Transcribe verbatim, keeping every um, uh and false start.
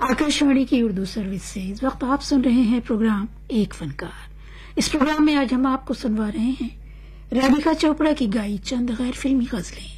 आकाशवाणी की उर्दू सर्विस से इस वक्त आप सुन रहे हैं प्रोग्राम एक फनकार। इस प्रोग्राम में आज हम आपको सुनवा रहे हैं राधिका चोपड़ा की गाई चंद गैर फिल्मी गजलें।